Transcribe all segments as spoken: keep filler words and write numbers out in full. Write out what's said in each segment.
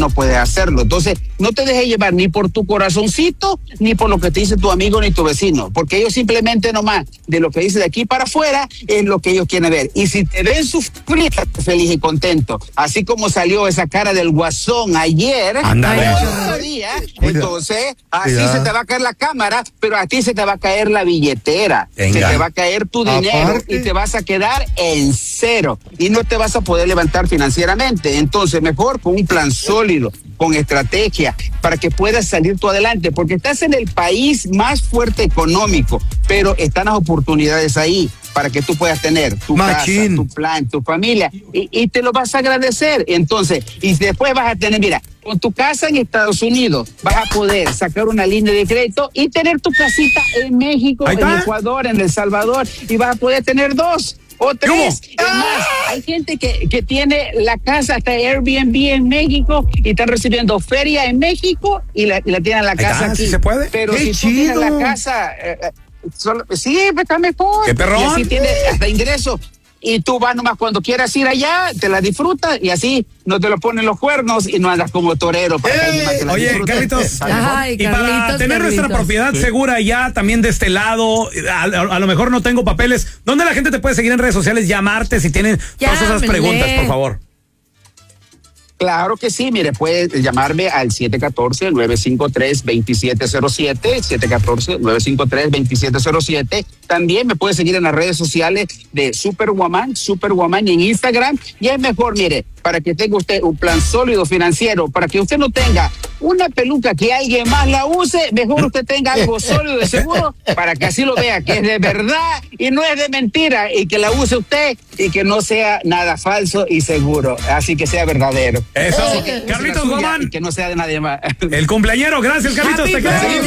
no puedes hacerlo. Entonces, no te dejes llevar ni por tu corazoncito, ni por lo que te dice tu amigo ni tu vecino, porque ellos simplemente nomás de lo que dice de aquí para afuera es lo que ellos quieren ver. Y si te ven sufrir, feliz y contento, así como salió esa cara del guasón ayer, día, entonces así Cuidado. se te va a caer la cámara, pero a ti se te va a caer la billetera, Venga. se te va a caer tu dinero Aparte. y te vas a quedar en cero y no te vas a poder levantar financieramente. Entonces, mejor con un plan sólido, con estrategia, para que puedas salir tú adelante, porque estás en el país más fuerte económico, pero están las oportunidades ahí para que tú puedas tener tu Machín. casa, tu plan, tu familia, y, y te lo vas a agradecer. Entonces, y después vas a tener, mira, con tu casa en Estados Unidos, vas a poder sacar una línea de crédito y tener tu casita en México, en Ecuador, en El Salvador, y vas a poder tener dos o tres. Es más, hay gente que, que tiene la casa hasta Airbnb en México y están recibiendo feria en México y la, y la tienen en la casa aquí. ¿Sí se puede? Pero ¡Qué si chido! tú tienes la casa... Eh, Solo, sí, está mejor. ¿Qué perrón? Y así tienes hasta ingreso. Y tú vas nomás cuando quieras ir allá, te la disfrutas y así no te lo ponen los cuernos y no andas como torero. Para que alguien más te la Oye, disfrute. Carlitos, Ay, y para Carlitos, tener Carlitos. nuestra propiedad sí. segura ya también de este lado, a, a, a lo mejor no tengo papeles, ¿dónde la gente te puede seguir en redes sociales, llamarte si tienen todas esas preguntas, por favor? Claro que sí, mire, puede llamarme al siete uno cuatro, nueve cinco tres, dos siete cero siete, siete uno cuatro, nueve cinco tres, dos siete cero siete. También me puede seguir en las redes sociales de Superwoman, Superwoman en Instagram. Y es mejor, mire, para que tenga usted un plan sólido financiero, para que usted no tenga una peluca que alguien más la use, mejor usted tenga algo sólido de seguro, para que así lo vea, que es de verdad y no es de mentira, y que la use usted y que no sea nada falso y seguro, así que sea verdadero. Eso, Así que Carlitos Guamán. Que no sea de nadie más. El cumpleañero, gracias, Carlitos. Te queremos. Esto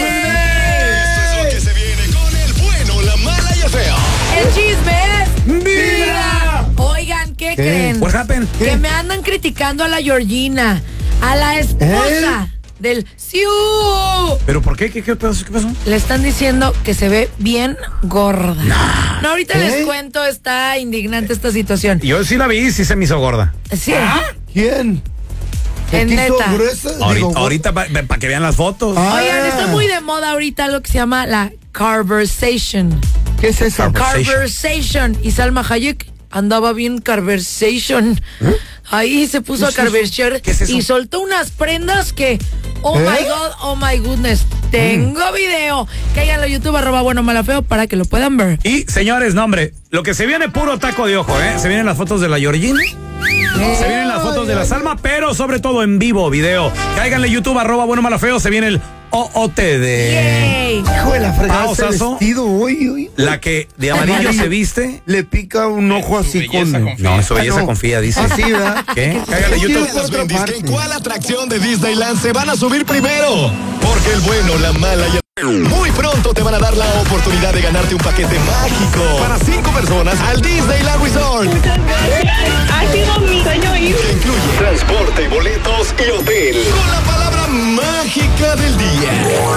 es lo que se viene con el bueno, la mala y el feo. El chisme es ¡Mira! Oigan, ¿qué, ¿Qué? creen? What happened? Que ¿Qué? me andan criticando a la Georgina, a la esposa ¿Eh? del Siu. ¿Pero por qué? ¿Qué, qué, pasó? ¿Qué pasó? Le están diciendo que se ve bien gorda. No, no ahorita ¿Eh? les cuento, está indignante esta situación. Yo sí la vi, sí se me hizo gorda. Sí. ¿Ah? ¿Quién? En neta. Gruesa? Ahorita, Digo, ahorita para pa que vean las fotos. Ah. Oigan, está muy de moda ahorita lo que se llama la conversation. ¿Qué es eso? Conversation. Y Salma Hayek andaba bien conversation. ¿Eh? Ahí se puso a conversar es y soltó unas prendas que, oh ¿Eh? my God, oh my goodness. Tengo mm. video. Cáiganlo a YouTube, arroba bueno mala feo, para que lo puedan ver. Y señores, no hombre, lo que se viene puro taco de ojo, ¿eh? Se vienen las fotos de la Georgina. Se vienen las fotos de la Salma, pero sobre todo en vivo, video. Cáiganle YouTube, arroba bueno malo feo, se viene el O O T D. Hijo de la fregada, ese Pausazo. vestido hoy, hoy. La que de amarillo, amarillo se viste. Le pica un ojo así con... Confía. No, su belleza ah, no. confía, dice. Así, ¿verdad? ¿Qué? Cáiganle YouTube. Los bendis, que en cuál atracción de Disneyland se van a subir primero. Porque el bueno, la mala y el... Muy pronto te van a dar la oportunidad de ganarte un paquete mágico para cinco personas al Disneyland Resort. Muchas gracias. Ha sido mi sueño ir. Que incluye transporte, boletos y hotel. Con la palabra mágica del día.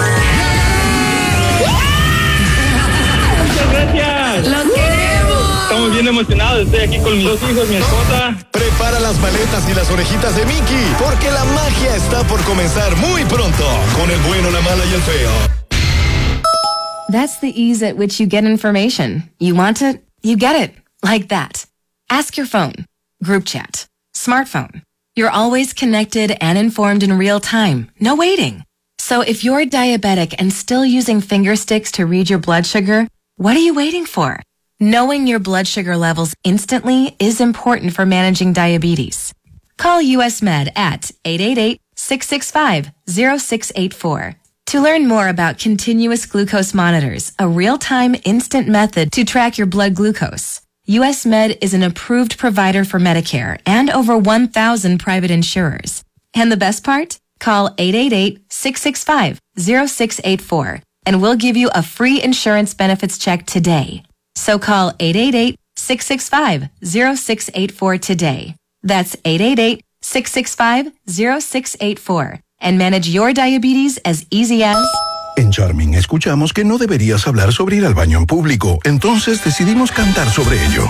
Muchas gracias. ¡Los queremos! Estamos bien emocionados. Estoy aquí con mis dos hijos, mi esposa. Prepara las maletas y las orejitas de Mickey, porque la magia está por comenzar muy pronto con el bueno, la mala y el feo. That's the ease at which you get information. You want it, you get it. Like that. Ask your phone. Group chat. Smartphone. You're always connected and informed in real time. No waiting. So if you're diabetic and still using finger sticks to read your blood sugar, what are you waiting for? Knowing your blood sugar levels instantly is important for managing diabetes. Call U S Med at eight eight eight, six six five, zero six eight four. To learn more about continuous glucose monitors, a real-time instant method to track your blood glucose, U S Med is an approved provider for Medicare and over one thousand private insurers. And the best part? Call eight eight eight, six six five, zero six eight four and we'll give you a free insurance benefits check today. So call eight eight eight, six six five, zero six eight four today. That's eight eight eight, six six five, zero six eight four. And manage your diabetes as easy as... En Charming escuchamos que no deberías hablar sobre ir al baño en público, entonces decidimos cantar sobre ello.